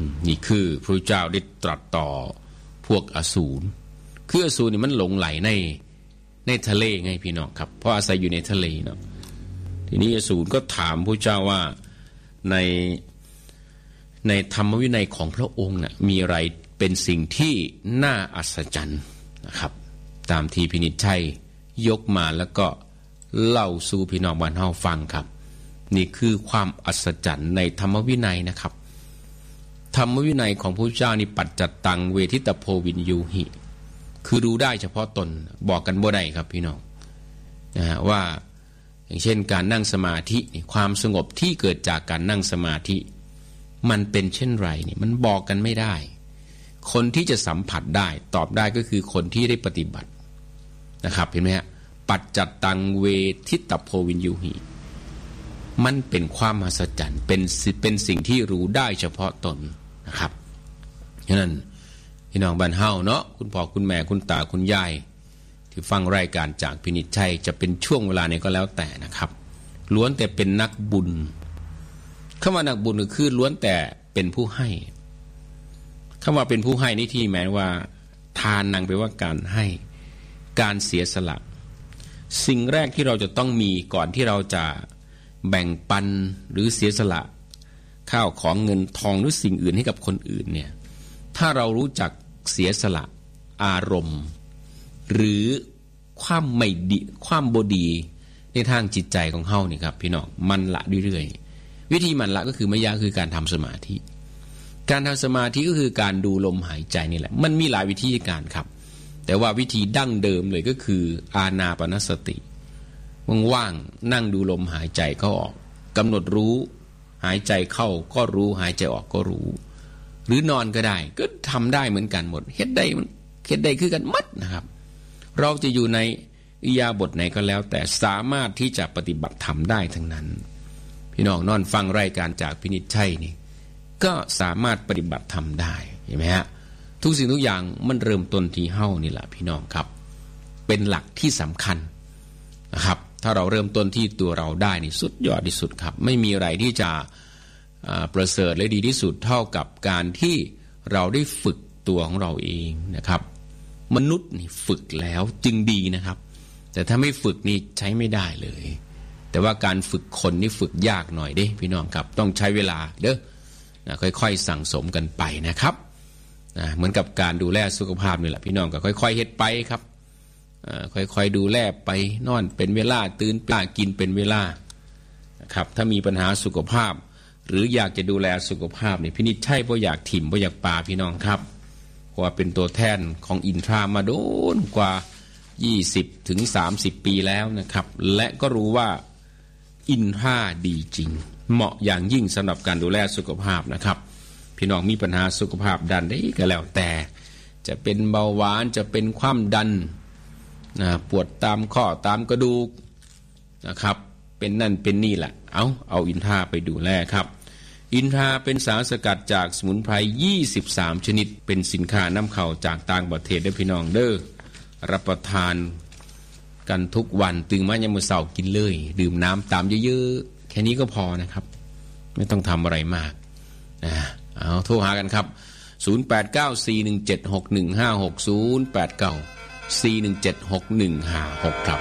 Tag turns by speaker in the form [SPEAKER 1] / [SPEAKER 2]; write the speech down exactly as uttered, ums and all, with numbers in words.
[SPEAKER 1] นี่คือพระเจ้าได้ตรัสต่อพวกอสูรคืออสูรนี่มันหลงไหลในในทะเลไงพี่น้องครับเพราะอาศัยอยู่ในทะเลเนาะทีนี้อสูรก็ถามพระเจ้าว่าในในธรรมวินัยของพระองค์น่ะมีอะไรเป็นสิ่งที่น่าอัศจรรย์นะครับตามที่พินิจชัยยกมาแล้วก็เล่าสู่พี่น้องบ้านเฮาฟังครับนี่คือความอัศจรรย์ในธรรมวินัยนะครับธรรมวินัยของพระเจ้านี่ปัจจัตตังเวทิตโพวินยูหิคือรู้ได้เฉพาะตนบอกกันบ่ได้ครับพี่น้องนะฮะว่าอย่างเช่นการนั่งสมาธิความสงบที่เกิดจากการนั่งสมาธิมันเป็นเช่นไรนี่มันบอกกันไม่ได้คนที่จะสัมผัสได้ตอบได้ก็คือคนที่ได้ปฏิบัตินะครับเห็นไหมฮะปัจจัตตังเวทิตโพวินยูหิมันเป็นความมหัศจรรย์เป็นเป็นสิ่งที่รู้ได้เฉพาะตนนะครับฉะนั้นพี่น้องบ้านเฮาเนาะคุณพ่อคุณแม่คุณตาคุณยายที่ฟังรายการจากพินิจชัยจะเป็นช่วงเวลาไหนก็แล้วแต่นะครับล้วนแต่เป็นนักบุญคำว่านักบุญก็คือล้วนแต่เป็นผู้ให้คำว่าเป็นผู้ให้นี่ที่หมายว่าทานนังแปลว่าการให้การเสียสละสิ่งแรกที่เราจะต้องมีก่อนที่เราจะแบ่งปันหรือเสียสละข้าวของเงินทองหรือสิ่งอื่นให้กับคนอื่นเนี่ยถ้าเรารู้จักเสียสละอารมณ์หรือความไม่ดีความบ่ดีในทางจิตใจของเฮานี่ครับพี่น้องมันละเรื่อยๆวิธีมันละก็คือไม่ยากคือการทำสมาธิการทำสมาธิก็คือการดูลมหายใจนี่แหละมันมีหลายวิธีการครับแต่ว่าวิธีดั้งเดิมเลยก็คืออานาปานสติว่างๆนั่งดูลมหายใจเข้าออกกำหนดรู้หายใจเข้าก็รู้หายใจออกก็รู้หรือนอนก็ได้ก็ทำได้เหมือนกันหมดเฮ็ดได้มันเฮ็ดได้คือกันหมดนะครับเราจะอยู่ในอิริยาบถไหนก็แล้วแต่สามารถที่จะปฏิบัติธรรมได้ทั้งนั้นพี่น้องนอนฟังรายการจากพินิจชัยนี่ก็สามารถปฏิบัติธรรมได้เห็นไหมฮะทุกสิ่งทุกอย่างมันเริ่มต้นที่เฮ้านี่แหละพี่น้องครับเป็นหลักที่สำคัญนะครับถ้าเราเริ่มต้นที่ตัวเราได้นี่สุดยอดที่สุดครับไม่มีอะไรที่จะประเสริฐและดีที่สุดเท่ากับการที่เราได้ฝึกตัวของเราเองนะครับมนุษย์นี่ฝึกแล้วจึงดีนะครับแต่ถ้าไม่ฝึกนี่ใช้ไม่ได้เลยแต่ว่าการฝึกคนนี่ฝึกยากหน่อยเด้พี่น้องครับต้องใช้เวลาเด้อนะค่อยๆสั่งสมกันไปนะครับนะเหมือนกับการดูแลสุขภาพนี่แหละพี่น้องก็ค่อยๆเฮ็ดไปครับค่อยๆดูแลไปนอนเป็นเวลาตื่นเป็นกินเป็นเวลานะครับถ้ามีปัญหาสุขภาพหรืออยากจะดูแลสุขภาพนี่พินิจชัยบ่อยากถิ่มบ่อยากปาพี่น้องครับเพราะว่าเป็นตัวแทนของอินทรามาโดนกว่ายี่สิบถึงสามสิบปีแล้วนะครับและก็รู้ว่าอินทราดีจริงเหมาะอย่างยิ่งสำหรับการดูแลสุขภาพนะครับพี่น้องมีปัญหาสุขภาพดันได้ก็แล้วแต่จะเป็นเบาหวานจะเป็นความดันนะปวดตามข้อตามกระดูกนะครับเป็นนั่นเป็นนี่แหละเอาเอาอินทราไปดูแลครับอินทราเป็นสารสกัดจากสมุนไพรยี่สิบสามชนิดเป็นสินค้านำเข้าจากต่างประเทศเด้อพี่น้องเด้อรับประทานกันทุกวันตื่นมายามมื้อเช้ากินเลยดื่มน้ำตามเยอะๆแค่นี้ก็พอนะครับไม่ต้องทำอะไรมากนะเอาโทรหากันครับศูนย์ แปด เก้า สี่ หนึ่ง เจ็ด หก หนึ่ง ห้า หก ศูนย์ แปด เก้า สี่ หนึ่ง เจ็ด หก หนึ่ง ห้า หกครับ